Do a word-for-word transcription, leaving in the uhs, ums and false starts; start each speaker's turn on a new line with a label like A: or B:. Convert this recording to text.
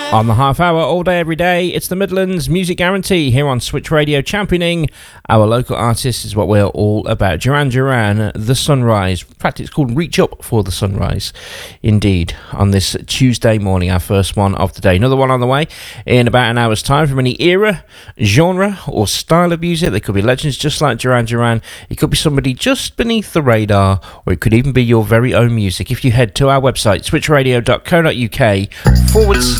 A: On the half hour, all day, every day, it's the Midlands Music Guarantee here on Switch Radio, championing our local artists is what we're all about. Duran Duran, The Sunrise. In fact, it's called Reach Up for the Sunrise. Indeed, on this Tuesday morning, our first one of the day. Another one on the way in about an hour's time from any era, genre, or style of music. They could be legends just like Duran Duran. It could be somebody just beneath the radar, or it could even be your very own music. If you head to our website, switch radio dot co dot uk forward